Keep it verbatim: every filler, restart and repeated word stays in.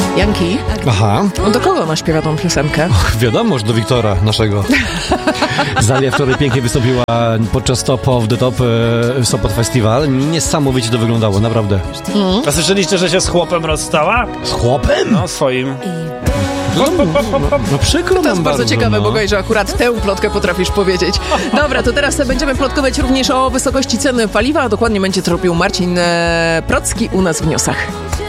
Janki, Aha. no do kogo ona śpiewa tą piosenkę? Och, wiadomo, że do Wiktora, naszego. Zalia wczoraj pięknie wystąpiła podczas Top of the Top e, Sopot Festival. Niesamowicie to wyglądało, naprawdę. Mm. A słyszeliście, że się z chłopem rozstała? Z chłopem? No, swoim. No, no, no przykro To nam jest bardzo bardzo, ciekawe, no. Bogoj, że akurat tę plotkę potrafisz powiedzieć. Dobra, to teraz będziemy plotkować również o wysokości ceny paliwa, a dokładnie będzie to robił Marcin e, Procki u nas w Niosach.